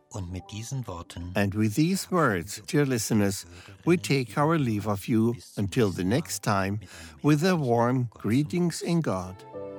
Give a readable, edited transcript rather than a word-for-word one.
Und mit diesen Worten And with these words, dear listeners, we take our leave of you until the next time with a warm greetings in God.